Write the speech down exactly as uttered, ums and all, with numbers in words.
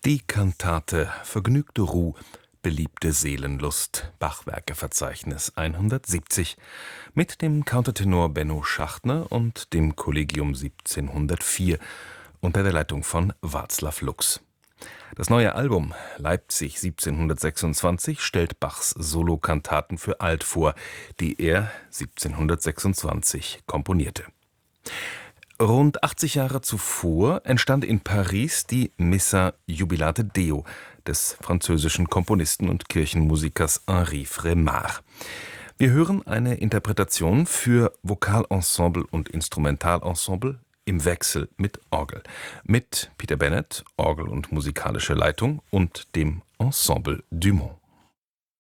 Die Kantate Vergnügte Ruh, beliebte Seelenlust, Bachwerkeverzeichnis hundertsiebzig mit dem Countertenor Benno Schachtner und dem Collegium siebzehnhundertvier unter der Leitung von Václav Lux. Das neue Album Leipzig siebzehnhundertsechsundzwanzig stellt Bachs Solokantaten für Alt vor, die er siebzehnhundertsechsundzwanzig komponierte. Rund achtzig Jahre zuvor entstand in Paris die Missa Jubilate Deo des französischen Komponisten und Kirchenmusikers Henri Frémard. Wir hören eine Interpretation für Vokalensemble und Instrumentalensemble im Wechsel mit Orgel, mit Peter Bennett, Orgel und musikalische Leitung, und dem Ensemble Dumont.